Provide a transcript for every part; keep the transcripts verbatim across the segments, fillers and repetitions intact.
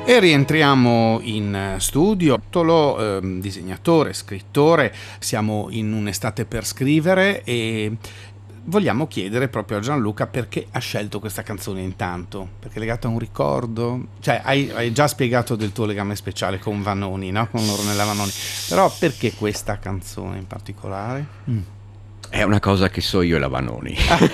E rientriamo in studio. Tolo, eh, disegnatore, scrittore, siamo in un'estate per scrivere e vogliamo chiedere proprio a Gianluca perché ha scelto questa canzone intanto. Perché è legata a un ricordo? Cioè, hai, hai già spiegato del tuo legame speciale con Vanoni, no? Con Ornella Vanoni. Però perché questa canzone in particolare? Mm. È una cosa che so io e la Vanoni.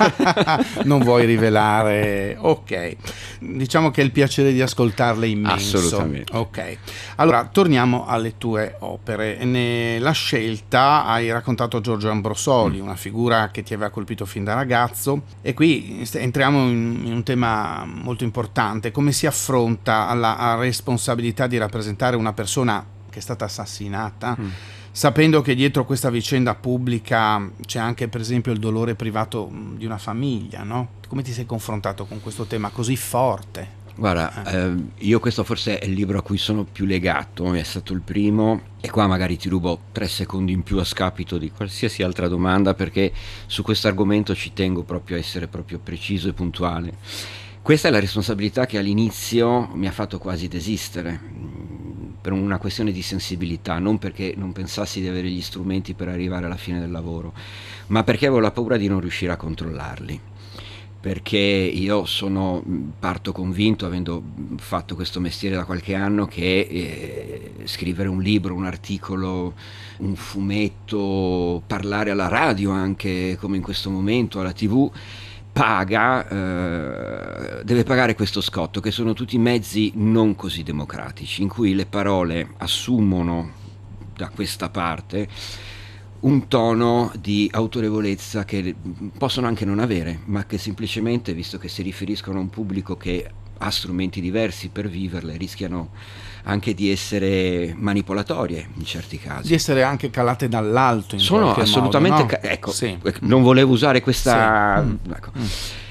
Non vuoi rivelare? Ok. Diciamo che è il piacere di ascoltarle immenso. Assolutamente. Ok. Allora, torniamo alle tue opere. Nella scelta hai raccontato Giorgio Ambrosoli, mm. una figura che ti aveva colpito fin da ragazzo. E qui entriamo in, in un tema molto importante. Come si affronta la responsabilità di rappresentare una persona che è stata assassinata? Mm. Sapendo che dietro questa vicenda pubblica c'è anche per esempio il dolore privato di una famiglia, no? Come ti sei confrontato con questo tema così forte? Guarda, eh. Eh, io questo forse è il libro a cui sono più legato, è stato il primo, e qua magari ti rubo tre secondi in più a scapito di qualsiasi altra domanda, perché su questo argomento ci tengo proprio a essere proprio preciso e puntuale. Questa è la responsabilità che all'inizio mi ha fatto quasi desistere, per una questione di sensibilità, non perché non pensassi di avere gli strumenti per arrivare alla fine del lavoro, ma perché avevo la paura di non riuscire a controllarli, perché io sono parto convinto, avendo fatto questo mestiere da qualche anno, che eh, scrivere un libro, un articolo, un fumetto, parlare alla radio anche come in questo momento, alla tivù, paga, eh, deve pagare questo scotto, che sono tutti mezzi non così democratici, in cui le parole assumono da questa parte un tono di autorevolezza che possono anche non avere, ma che semplicemente, visto che si riferiscono a un pubblico che ha strumenti diversi per viverle, rischiano anche di essere manipolatorie in certi casi, di essere anche calate dall'alto in sono assolutamente modo, no? ca- ecco, sì. non volevo usare questa sì. mm. ecco. mm.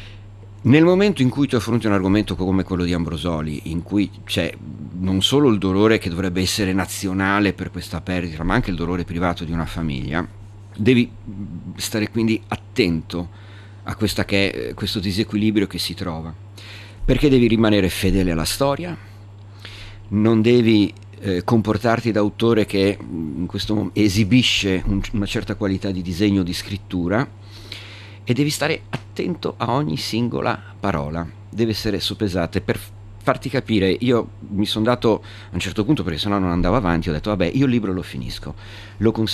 Nel momento in cui tu affronti un argomento come quello di Ambrosoli, in cui c'è non solo il dolore che dovrebbe essere nazionale per questa perdita, ma anche il dolore privato di una famiglia, devi stare quindi attento a questa che, questo disequilibrio che si trova, perché devi rimanere fedele alla storia, non devi eh, comportarti da autore che in questo momento esibisce un, una certa qualità di disegno, di scrittura, e devi stare attento a ogni singola parola, deve essere soppesata. Per farti capire, io mi sono dato a un certo punto, perché sennò non andavo avanti, ho detto vabbè, io il libro lo finisco, lo consiglio